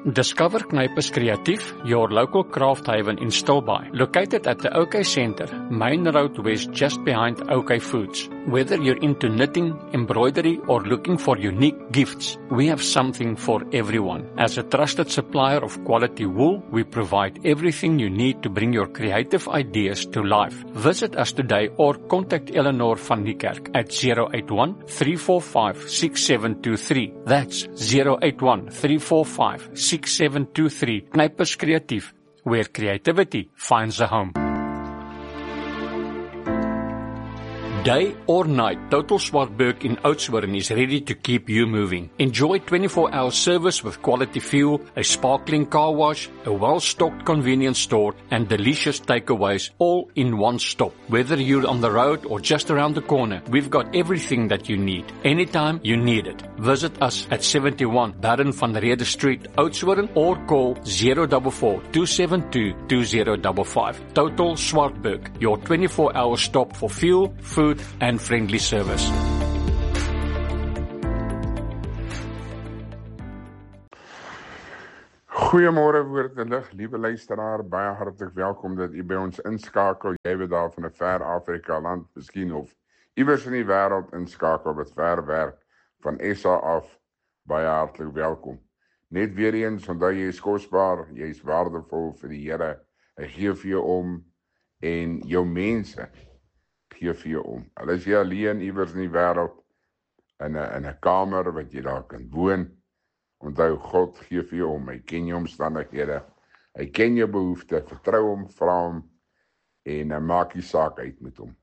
Discover Knypers Creatief, your local craft haven in Stilbaai. Located at the OK Centre, Main Road West, just behind OK Foods. Whether you're into knitting, embroidery, or looking for unique gifts, we have something for everyone. As a trusted supplier of quality wool, we provide everything you need to bring your creative ideas to life. Visit us today or contact Eleanor van Niekerk at 081-345-6723. That's 081-345-6723. Knypers Creatief, where creativity finds a home. Day or night, Total Swartberg in Oudtshoorn is ready to keep you moving. Enjoy 24-hour service with quality fuel, a sparkling car wash, a well-stocked convenience store, and delicious takeaways all in one stop. Whether you're on the road or just around the corner, we've got everything that you need, anytime you need it. Visit us at 71 Baron van Rede Street, Oudtshoorn, or call 044-272-2055. Total Swartberg, your 24-hour stop for fuel, food, and friendly service. Goeiemôre Woord en Lig, liewe luisteraar, baie hartlik welkom dat u by ons inskakel. Jy weet daar van 'n ver Afrika land, miskien of iewers in die wêreld inskakel wat ver werk van SA af. Baie hartlik welkom. Net weer eens, onthou jy is kosbaar, jy is waardevol vir die Here. Hy gee vir jou om en jou mense gee vir jou om. Al is jy alleen iewers in die wêreld, in 'n kamer wat jy daar kan woon, onthou God gee vir jou om. Hy ken jou omstandighede, hy ken jou behoeftes, vertrou hom, vra hom en maak die saak uit met hom.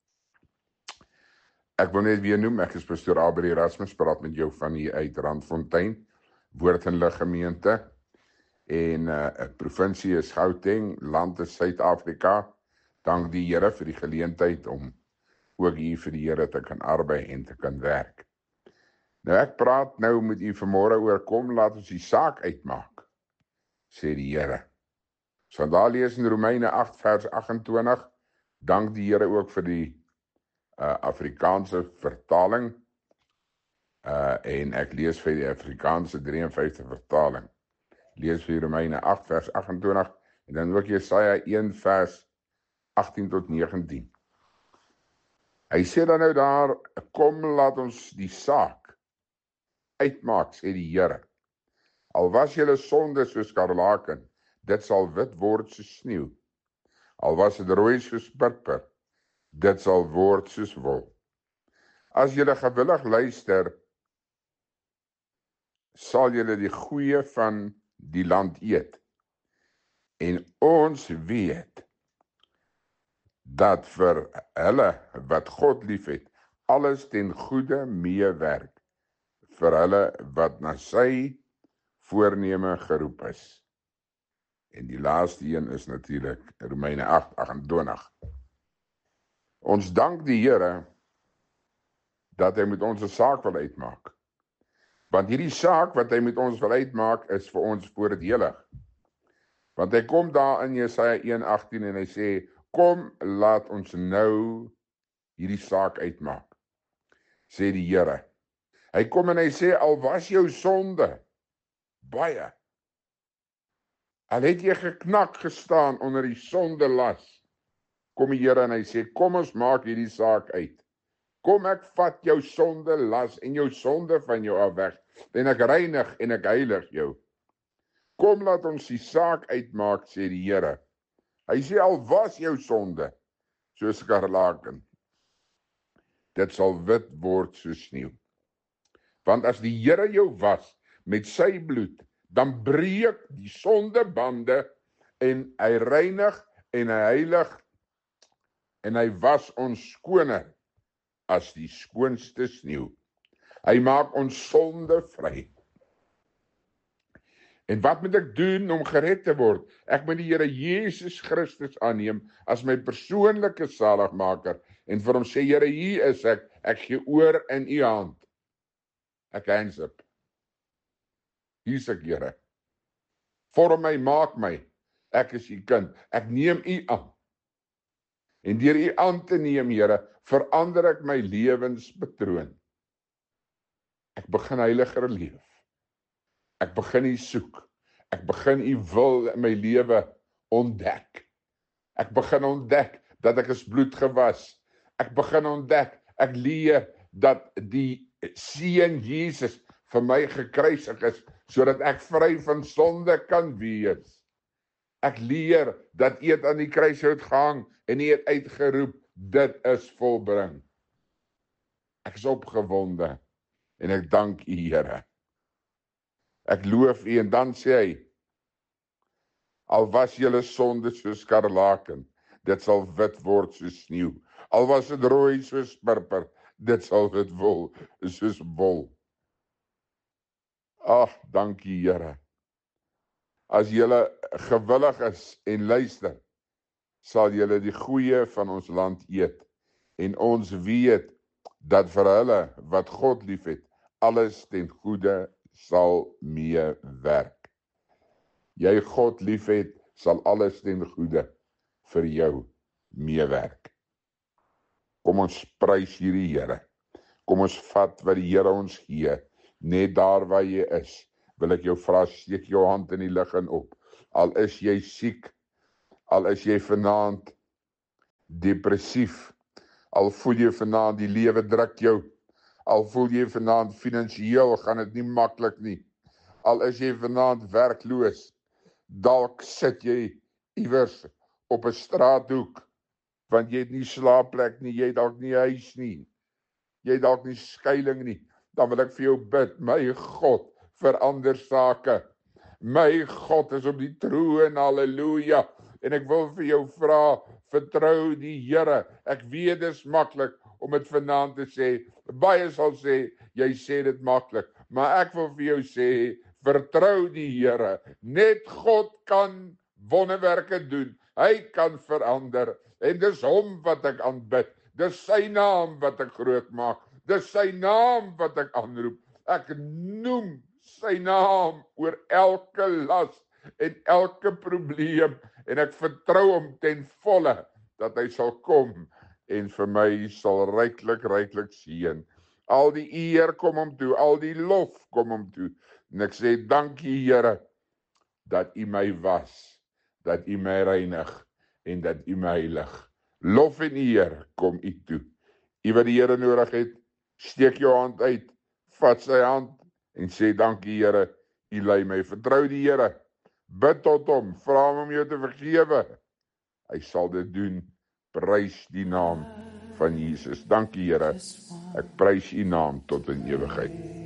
Ek wil net weer noem, ek is pastoor Albert Erasmus, praat met jou van hier uit Randfontein, Woord en Lig gemeente, en provinsie is Gauteng, land is Suid-Afrika. Dank die Here vir die geleentheid om ook hier vir die Here te kan arbei en te kan werk. Nou ek praat nou met u vanmôre oor kom laat ons die saak uitmaak, sê die Here. So daar lees in Romeine 8 vers 28, dank die Here ook vir die Afrikaanse vertaling, en ek lees vir die Afrikaanse 53 vertaling. Lees vir Romeine 8 vers 28, en dan ook Jesaja 1 vers 18 tot 19. Hy sê dan nou daar, kom laat ons die saak uitmaak, sê die Here. Al was julle sonde soos skarlaken, dit sal wit word soos sneeu. Al was dit rooi soos purper, dit sal word soos wol. As julle gewillig luister, sal julle die goeie van die land eet. En ons weet dat vir hulle wat God liefhet, alles ten goeie meewerk, vir hulle wat na sy voorneme geroep is. En die laaste een is natuurlik Romeine 8:28. Ons dank die Here dat hy met ons 'n saak wil uitmaak. Want hierdie saak wat hy met ons wil uitmaak is vir ons voordelig. Want hy kom daar in Jesaja 1:18 en hy sê, kom, laat ons nou hierdie saak uitmaak, sê die Here. Hy kom en hy sê, al was jou sonde baie, al het jy geknak gestaan onder die sonde las, kom die Here en hy sê, kom ons maak hierdie saak uit. Kom ek vat jou sonde las en jou sonde van jou af weg, en ek reinig en ek heilig jou. Kom laat ons die saak uitmaak, sê die Here. Hy sê, al was jou sonde soos skarlaken, dit sal wit word soos sneeu. Want as die Here jou was met sy bloed, dan breek die sondebande en hy reinig en hy heilig en hy was ons skoner as die skoonste sneeu. Hy maak ons sonde vry. En wat moet ek doen om gered te word? Ek moet die Here Jesus Christus aanneem as my persoonlike saligmaker en vir hom sê, Here, hier is ek gee oor in u hand. Ek hands up. Hier is ek, Here. Vorm my, maak my. Ek is u kind. Ek neem u aan. En deur u aan te neem, Here, verander ek my lewenspatroon. Ek begin heiliger leef. Ek begin U soek. Ek begin U wil in my lewe ontdek. Ek begin ontdek dat ek is bloed gewas. Ek begin ontdek, ek leer dat die seun Jesus vir my gekruisig is, sodat ek vry van sonde kan wees. Ek leer dat U het aan die kruishout gehang en U het uitgeroep, dit is volbring. Ek is opgewonde en ek dank U, Here. Ek loof U en dan sê hy, al was julle sonde soos skarlaken, dit sal wit word soos sneeu. Al was dit rooi soos purper, dit sal wit wol soos wol. Ag, dankie Here. As julle gewillig is en luister, sal julle die goeie van ons land eet. En ons weet dat vir hulle wat God liefhet, alles ten goeie sal meewerk. Jy God liefhet, sal alles ten goeie vir jou meewerk. Kom ons prys hierdie Here. Kom ons vat wat die Here ons gee. Net daar waar jy is, wil ek jou vra, steek jou hand in die lug en op. Al is jy siek, al is jy vanaand depressief, al voel jy vanaand die lewe druk jou, al voel jy vanaand finansiëel gaan dit nie maklik nie, al is jy vanaand werkloos, dalk sit jy iewers op 'n straathoek, want jy het nie slaapplek nie, jy het dalk nie huis nie, jy het dalk nie skuiling nie, dan wil ek vir jou bid, my God, verander sake. My God is op die troon, halleluja. En ek wil vir jou vra, vertrou die Here. Ek weet dit is maklik om dit vanaand te sê. Baie sal sê, jy sê dit maklik. Maar ek wil vir jou sê, vertrou die Here. Net God kan wonderwerke doen. Hy kan verander. En dis hom wat ek aanbid. Dis sy naam wat ek groot maak. Dis sy naam wat ek aanroep. Ek noem sy naam oor elke las en elke probleem en ek vertrou hom ten volle dat hy sal kom en vir my sal ryklik seën. Al die eer kom hom toe, al die lof kom hom toe. En ek sê dankie Here dat U my was, dat U my reinig en dat U my heilig. Lof en eer kom U toe. U wat die Here nodig het, steek jou hand uit, vat sy hand en sê dankie Here, U lei my. Vertrou die Here, bid tot hom, vra hom om jou te vergewe. Hy sal dit doen. Prys die naam van Jesus. Dankie Here, ek prys U naam tot in ewigheid.